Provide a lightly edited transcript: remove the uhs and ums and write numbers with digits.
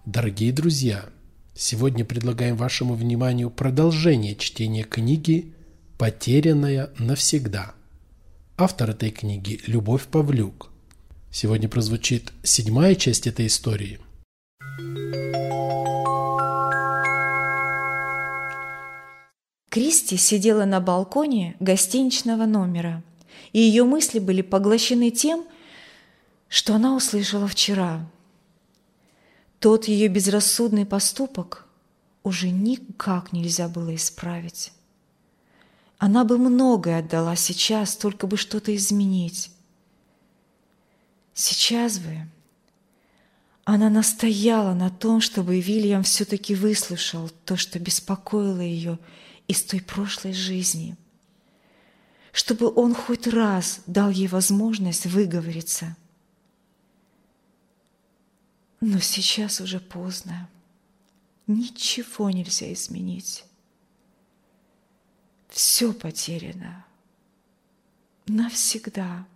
Дорогие друзья, сегодня предлагаем вашему вниманию продолжение чтения книги «Потерянная навсегда». Автор этой книги – Любовь Павлюк. Сегодня прозвучит 7-я часть этой истории. Кристи сидела на балконе гостиничного номера, и ее мысли были поглощены тем, что она услышала вчера. Тот ее безрассудный поступок уже никак нельзя было исправить. Она бы многое отдала сейчас, только бы что-то изменить. Сейчас бы она настояла на том, чтобы Вильям все-таки выслушал то, что беспокоило ее из той прошлой жизни, чтобы он хоть раз дал ей возможность выговориться. Но сейчас уже поздно. Ничего нельзя изменить. Все потеряно. Навсегда.